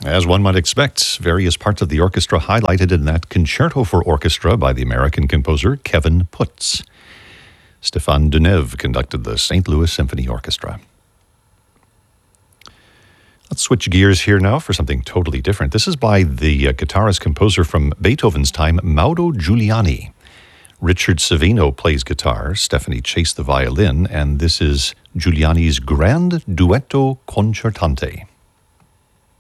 As one might expect, various parts of the orchestra highlighted in that Concerto for Orchestra by the American composer Kevin Putz. Stéphane Deneuve conducted the St. Louis Symphony Orchestra. Let's switch gears here now for something totally different. This is by the guitarist-composer from Beethoven's time, Mauro Giuliani. Richard Savino plays guitar, Stephanie Chase the violin, and this is Giuliani's Grand Duetto Concertante.